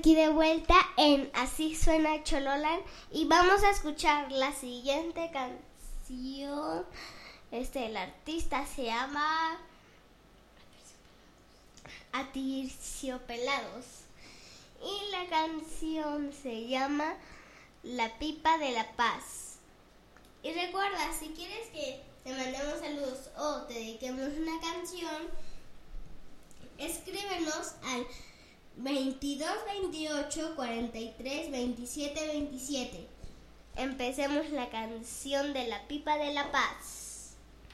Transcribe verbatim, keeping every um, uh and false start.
Aquí de vuelta en Así Suena Chololand y vamos a escuchar la siguiente canción. Este, el artista se llama Aterciopelados y la canción se llama La Pipa de la Paz. Y recuerda, si quieres que te mandemos saludos o te dediquemos una canción, escríbenos al veintidós veintiocho cuarenta y tres veintisiete veintisiete. Empecemos la canción de La Pipa de la Paz.